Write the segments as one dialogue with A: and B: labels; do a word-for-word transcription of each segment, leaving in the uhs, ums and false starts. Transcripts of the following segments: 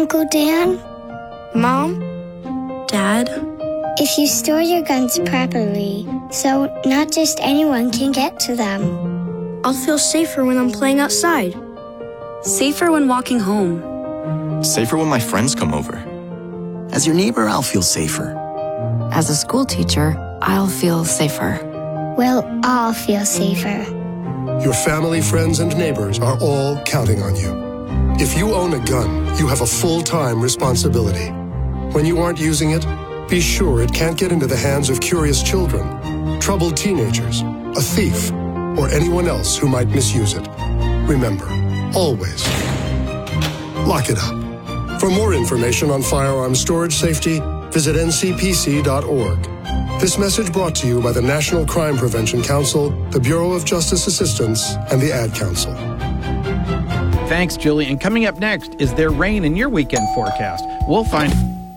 A: Uncle Dan?
B: Mom?
C: Dad?
A: If you store your guns properly, so not just anyone can get to them.
C: I'll feel safer when I'm playing outside. Safer when walking home.
D: Safer when my friends come over.
E: As your neighbor, I'll feel safer.
F: As a school teacher, I'll feel safer.
A: We'll all feel safer.
G: Your family, friends, and neighbors are all counting on you. If you own a gun, you have a full-time responsibility. When you aren't using it, be sure it can't get into the hands of curious children, troubled teenagers, a thief, or anyone else who might misuse it. Remember, always, lock it up. For more information on firearm storage safety, visit N C P C dot org. This message brought to you by the National Crime Prevention Council, the Bureau of Justice Assistance, and the Ad Council.
H: Thanks, Julie. And coming up next, is there rain in your weekend forecast? We'll find...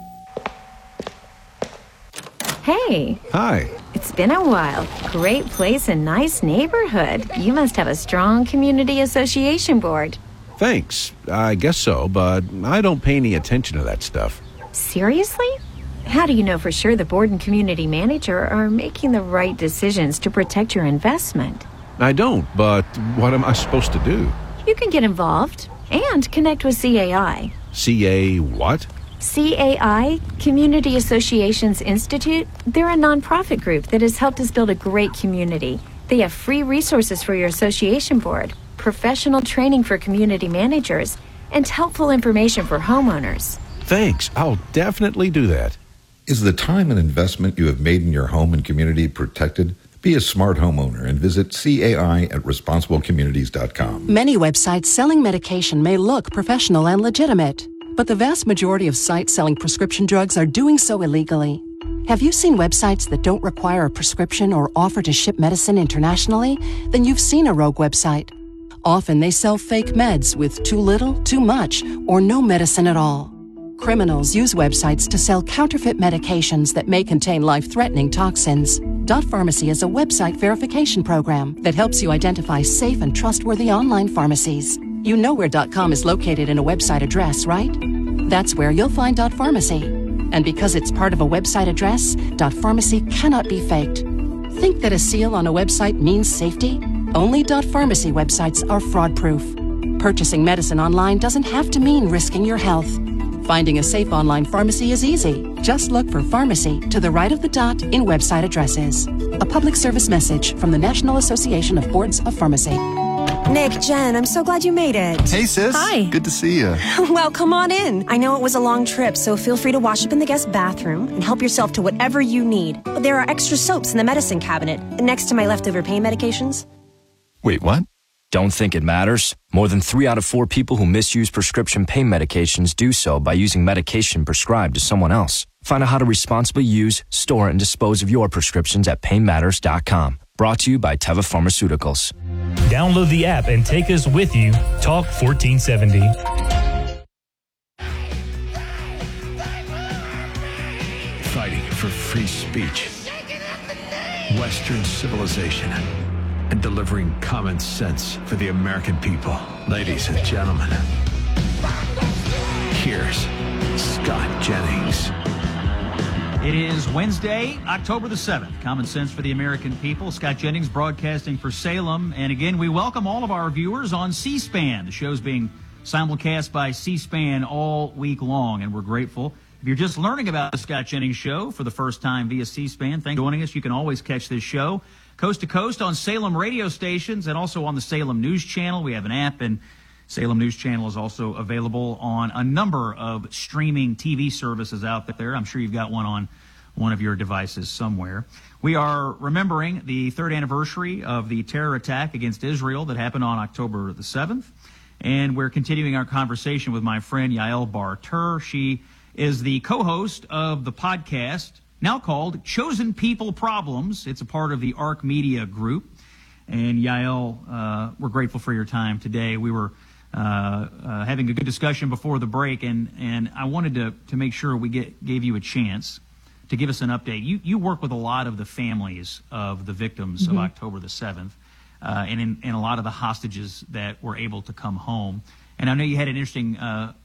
I: Hey.
J: Hi.
I: It's been a while. Great place and nice neighborhood. You must have a strong community association board.
J: Thanks. I guess so, but I don't pay any attention to that stuff.
I: Seriously? How do you know for sure the board and community manager are making the right decisions to protect your investment?
J: I don't, but what am I supposed to do?
I: You can get involved and connect with C A I.
J: C A what?
I: C A I, Community Associations Institute, they're a nonprofit group that has helped us build a great community. They have free resources for your association board, professional training for community managers, and helpful information for homeowners.
J: Thanks. I'll definitely do that.
K: Is the time and investment you have made in your home and community protected? Be a smart homeowner and visit C A I at responsible communities dot com.
L: Many websites selling medication may look professional and legitimate, but the vast majority of sites selling prescription drugs are doing so illegally. Have you seen websites that don't require a prescription or offer to ship medicine internationally? Then you've seen a rogue website. Often they sell fake meds with too little, too much, or no medicine at all. Criminals use websites to sell counterfeit medications that may contain life-threatening toxins. Dot Pharmacy is a website verification program that helps you identify safe and trustworthy online pharmacies. You know where .com is located in a website address, right? That's where you'll find Dot Pharmacy. And because it's part of a website address, Dot Pharmacy cannot be faked. Think that a seal on a website means safety? Only Dot Pharmacy websites are fraud-proof. Purchasing medicine online doesn't have to mean risking your health. Finding a safe online pharmacy is easy. Just look for pharmacy to the right of the dot in website addresses. A public service message from the National Association of Boards of Pharmacy.
M: Nick, Jen, I'm so glad you made it.
D: Hey, sis.
M: Hi.
D: Good to see you.
M: Well, come on in. I know it was a long trip, so feel free to wash up in the guest bathroom and help yourself to whatever you need. But there are extra soaps in the medicine cabinet next to my leftover pain medications.
D: Wait, what?
N: Don't think it matters? More than three out of four people who misuse prescription pain medications do so by using medication prescribed to someone else. Find out how to responsibly use, store, and dispose of your prescriptions at pain matters dot com. Brought to you by Teva Pharmaceuticals.
O: Download the app and take us with you. Talk fourteen seventy.
P: Fighting for free speech, Western civilization, and delivering common sense for the American people. Ladies and gentlemen, here's Scott Jennings.
Q: It is Wednesday, October the seventh. Common Sense for the American People. Scott Jennings broadcasting for Salem. And again, we welcome all of our viewers on C-SPAN. The show's being simulcast by C-SPAN all week long, and we're grateful. If you're just learning about the Scott Jennings Show for the first time via C-SPAN, thanks for joining us. You can always catch this show coast to coast on Salem radio stations and also on the Salem News Channel. We have an app, and Salem News Channel is also available on a number of streaming T V services out there. I'm sure you've got one on one of your devices somewhere. We are remembering the third anniversary of the terror attack against Israel that happened on October the seventh. And we're continuing our conversation with my friend Yael Bar-Tur. She is the co-host of the podcast now called Chosen People Problems. It's a part of the ARC Media Group. And Yael, uh, we're grateful for your time today. We were Uh, uh, having a good discussion before the break, and, and I wanted to, to make sure we get, gave you a chance to give us an update. You, you work with a lot of the families of the victims mm-hmm. of October the seventh, uh, and, in, and a lot of the hostages that were able to come home. And I know you had an interesting uh,